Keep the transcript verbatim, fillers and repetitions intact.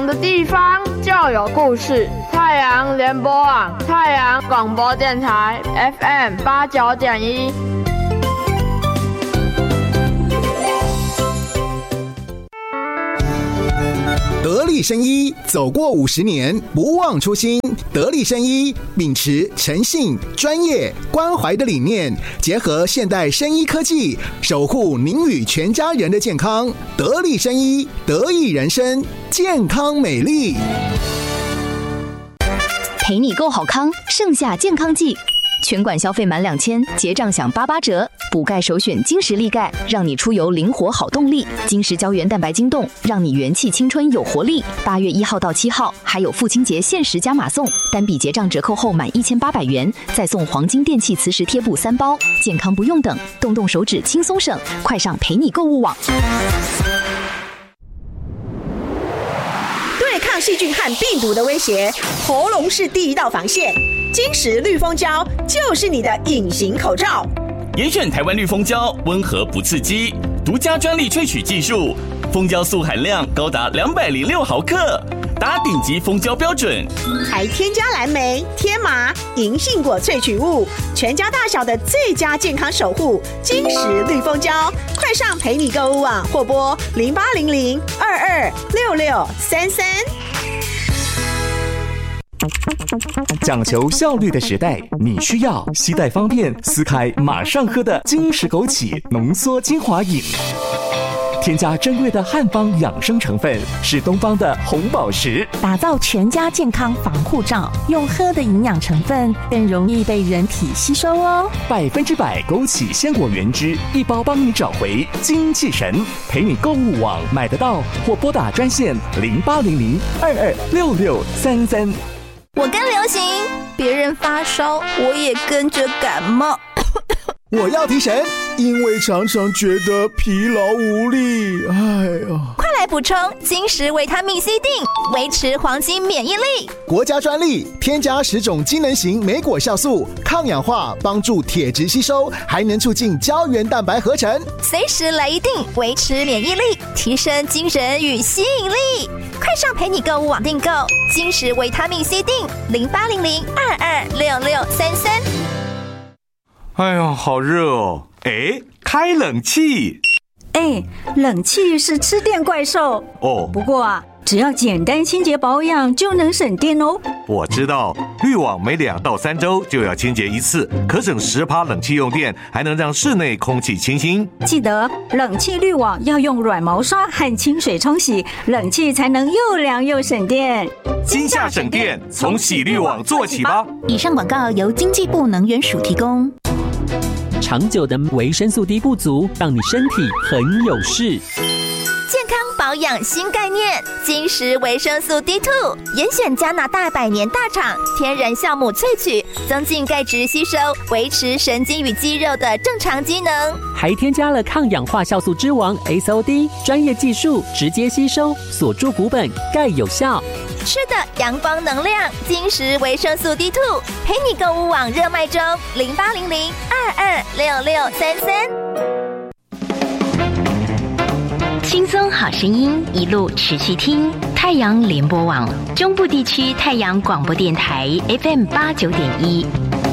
的地方就有故事。太阳联播网，太阳广播电台 F M 八九点一。 得力生医走过五十年，不忘初心。得力生医秉持诚信、专业、关怀的理念，结合现代生医科技，守护您与全家人的健康。得力生医，得益人生，健康美丽。 陪你购好康，盛夏健康季。全馆消费满两千，结账享八八折。补钙首选金石力钙，让你出游灵活好动力。金石胶原蛋白晶冻，让你元气青春有活力。八月一号到七号，还有父亲节限时加码送，单笔结账折扣后满一千八百元，再送黄金电器磁石贴布三包。健康不用等，动动手指轻松省，快上陪你购物网。 对抗细菌和病毒的威胁，喉咙是第一道防线。金石绿蜂胶就是你的隐形口罩。 严选台湾绿蜂胶，温和不刺激，独家专利萃取技术，蜂胶素含量高达两百零六毫克，达顶级蜂胶标准。 还添加蓝莓、天麻、银杏果萃取物，全家大小的最佳健康守护。金石绿蜂胶，快上陪你购物网或拨零八零零二二六六三三。 讲求效率的时代，你需要携带方便、撕开马上喝的金石枸杞浓缩精华饮。添加珍贵的汉方养生成分，是东方的红宝石， 打造全家健康防护罩。用喝的营养成分更容易被人体吸收哦。 百分之百枸杞鲜果原汁，一包帮你找回精气神。陪你购物网买得到，或拨打专线零八零零二二六六三三。 我跟流行，别人发烧，我也跟着感冒。 我要提神，因为常常觉得疲劳无力。哎呀， 快来补充金石维他命 C 锭，维持黄金免疫力。 国家专利，添加十种机能型莓果酵素，抗氧化，帮助铁质吸收，还能促进胶原蛋白合成。 随时来一锭，维持免疫力，提升精神与吸引力。快上陪你购物网订购金石维他命 C 锭，零八零零二二六六三三。 哎呀，好热哦！哎，开冷气。 哎，冷气是吃电怪兽哦。 不过啊，只要简单清洁保养就能省电哦。 我知道，滤网每两到三周就要清洁一次，可省十趴冷气用电，还能让室内空气清新。 记得冷气滤网要用软毛刷和清水冲洗，冷气才能又凉又省电。 今夏省电，从洗滤网做起吧。 以上广告由经济部能源署提供。 长久的维生素 D 不足，让你身体很有事。 健康保养新概念，金石维生素 D 二， 严选加拿大百年大厂天然酵母萃取，增进钙质吸收，维持神经与肌肉的正常机能。 还添加了抗氧化酵素之王 S O D， 专业技术直接吸收，锁住骨本，钙有效。 吃的阳光能量，金石维生素 D 二， 陪你购物网热卖中，零八零零二二六六三三。 轻松好声音，一路持续听。太阳联播网中部地区太阳广播电台 F M 八九点一。